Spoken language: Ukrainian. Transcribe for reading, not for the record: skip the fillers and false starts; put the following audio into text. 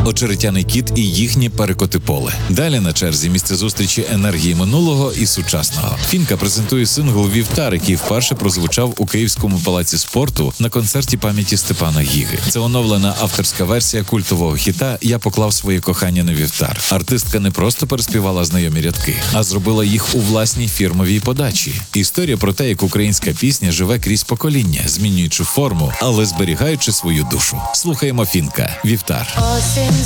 Очеретяний кіт і їхнє перекоти-поле. Далі на черзі місце зустрічі енергії минулого і сучасного. Фінка презентує сингл «Вівтар», який вперше прозвучав у Київському палаці спорту на концерті пам'яті Степана Гіги. Це оновлена авторська версія культового хіта «Я поклав своє кохання на вівтар». Артистка не просто переспівала знайомі рядки, а зробила їх у власній фірмовій подачі. Історія про те, як українська пісня живе крізь покоління, змінюючи форму, але зберігаючи свою душу. Слухаємо Фінка «Вівтар». Осінь